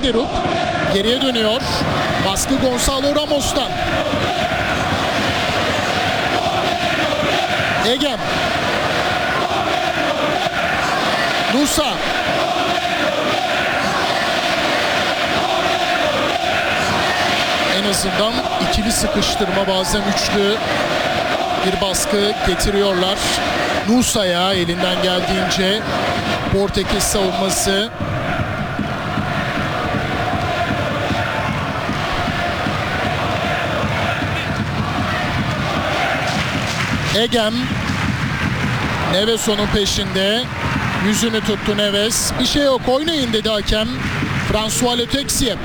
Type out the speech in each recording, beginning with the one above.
Schelderup geriye dönüyor. Baskı Gonçalo Ramos'tan. Egem. Nusa. En azından ikili sıkıştırma, bazen üçlü bir baskı getiriyorlar. Nusa'ya elinden geldiğince Portekiz savunması. Egem. Neves onun peşinde. Yüzünü tuttu Neves. Bir şey yok, oynayın dedi hakem. François Le Texier.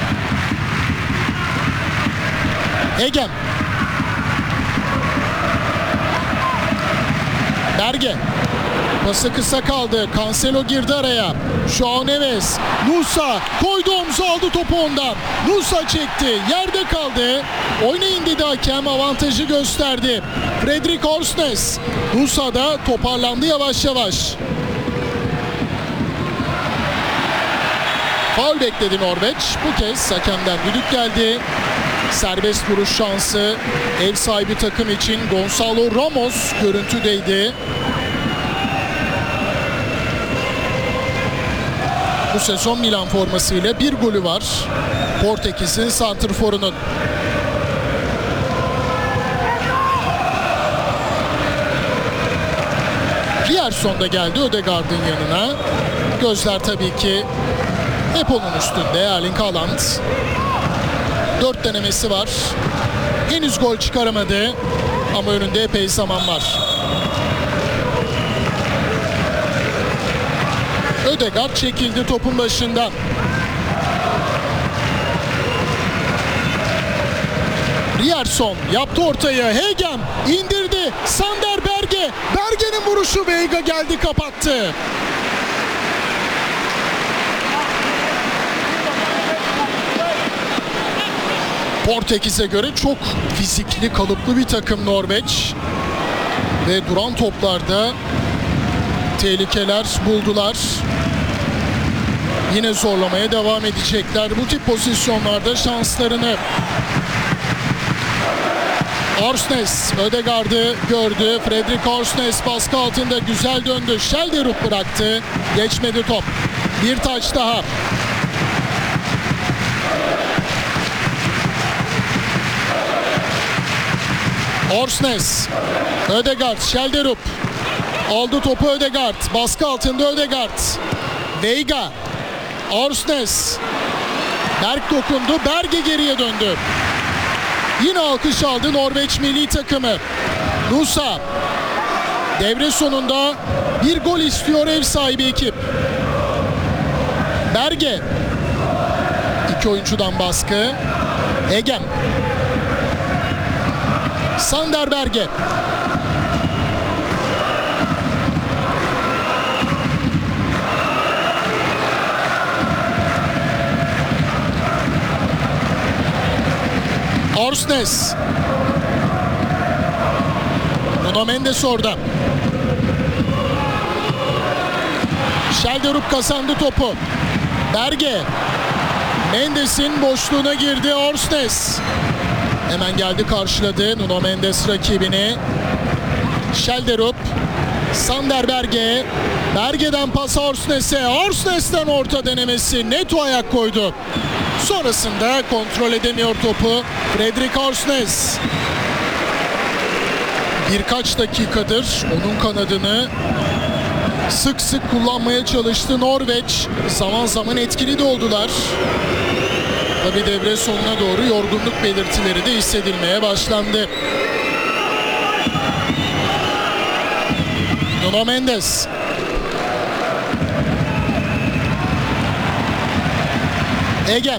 Egem. Berge. Pası kısa kaldı. Cancelo girdi araya. João Neves. Nusa koydu, omzu aldı topu ondan. Nusa çekti. Yerde kaldı. Oynayın dedi hakem. Avantajı gösterdi. Fredrik Orsnes. Nusa da toparlandı yavaş yavaş. Faul bekledi Norveç. Bu kez hakemden düdük geldi. Serbest vuruş şansı ev sahibi takım için. Gonçalo Ramos görüntüdeydi. Bu sezon Milan formasıyla bir golü var Portekiz'in santrforunun. Rierson da geldi Ødegaard'ın yanına. Gözler tabii ki hep onun üstünde. Erling Haaland. 4 denemesi var. Henüz gol çıkaramadı ama önünde epey zaman var. Ødegaard çekildi topun başından. Rierson yaptı ortaya. Egem indirdi. Sander Berge. Berge'nin vuruşu, Veiga geldi kapattı. Portekiz'e göre çok fizikli, kalıplı bir takım Norveç. Ve duran toplarda tehlikeler buldular. Yine zorlamaya devam edecekler bu tip pozisyonlarda şanslarını. Orsnes Ødegaard'ı gördü. Fredrik Orsnes baskı altında güzel döndü. Schelderup bıraktı. Geçmedi top. Bir taç daha. Orsnes. Ødegaard, Schelderup. Aldı topu Ødegaard. Baskı altında Ødegaard. Veiga. Orsnes. Berg dokundu. Berge geriye döndü. Yine alkış aldı Norveç milli takımı. Nusa. Devre sonunda bir gol istiyor ev sahibi ekip. Berge. İki oyuncudan baskı. Egem. Sander Berge. Orsnes. Nuno Mendes orada. Schelderup kazandı topu. Berge. Mendes'in boşluğuna girdi Orsnes. Hemen geldi karşıladı Nuno Mendes rakibini. Schelderup. Sander Berge. Berge'den pas Orsnes'e. Orsnes'ten orta denemesi. Neto ayak koydu. Sonrasında kontrol edemiyor topu Fredrik Orsnes. Birkaç dakikadır onun kanadını sık sık kullanmaya çalıştı Norveç. Zaman zaman etkili de oldular. Tabii devre sonuna doğru yorgunluk belirtileri de hissedilmeye başlandı. Nuno Mendes. Egem.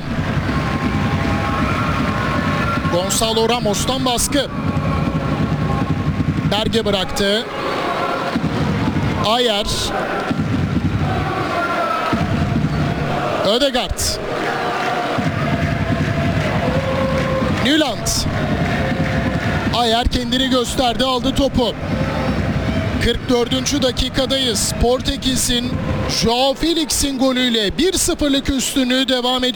Gonçalo Ramos'tan baskı. Berge bıraktı. Ayer. Ødegaard. Nyland. Ayer kendini gösterdi, aldı topu. 44. dakikadayız. Portekiz'in João Felix'in golüyle 1-0'lık üstünlüğü devam ediyor.